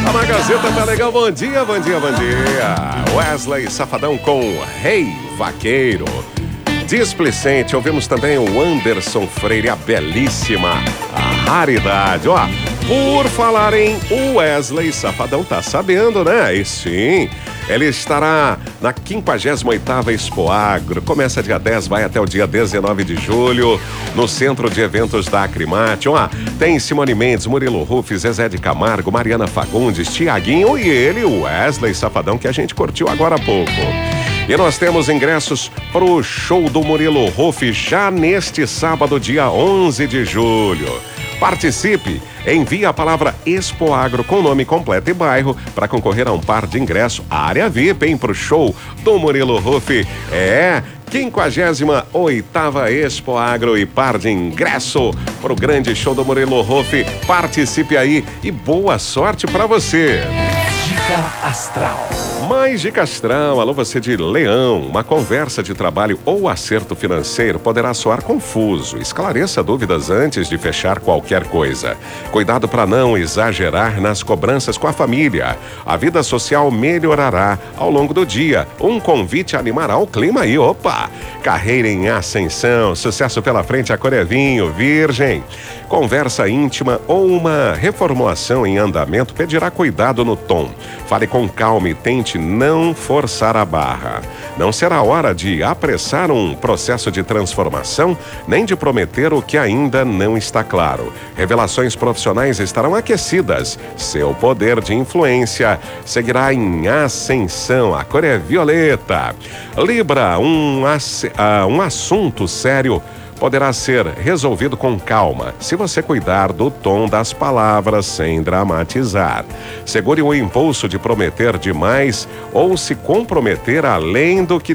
A Gazeta tá legal, bom dia, bom dia, bom dia. Wesley Safadão com Rei Vaqueiro. Displicente, ouvimos também o Anderson Freire, a belíssima, a raridade. Ó, por falar em Wesley Safadão, tá sabendo, né? E sim, ele estará na 58ª Expo Agro. Começa dia 10, vai até o dia 19 de julho, no Centro de Eventos da Acrimate. Ó, tem Simone Mendes, Murilo Ruff, Zezé de Camargo, Mariana Fagundes, Tiaguinho e ele, o Wesley Safadão, que a gente curtiu agora há pouco. E nós temos ingressos pro show do Murilo Ruff já neste sábado, dia 11 de julho. Participe, envie a palavra Expo Agro com nome completo e bairro para concorrer a um par de ingresso área VIP, hein, pro show do Murilo Ruff. 58ª Expo Agro e par de ingresso pro grande show do Murilo Ruff. Participe aí e boa sorte para você. Dica Astral. Mais dica astral, alô você de Leão, uma conversa de trabalho ou acerto financeiro poderá soar confuso. Esclareça dúvidas antes de fechar qualquer coisa. Cuidado para não exagerar nas cobranças com a família. A vida social melhorará ao longo do dia. Um convite animará o clima aí, opa! Carreira em ascensão, sucesso pela frente, a cor é vinho, virgem. Conversa íntima ou uma reformulação em andamento pedirá cuidado no tom. Fale com calma e tente não forçar a barra. Não será hora de apressar um processo de transformação, nem de prometer o que ainda não está claro. Revelações profissionais estarão aquecidas. Seu poder de influência seguirá em ascensão. A cor é violeta. Libra, um assunto sério poderá ser resolvido com calma, se você cuidar do tom das palavras sem dramatizar. Segure o impulso de prometer demais ou se comprometer além do que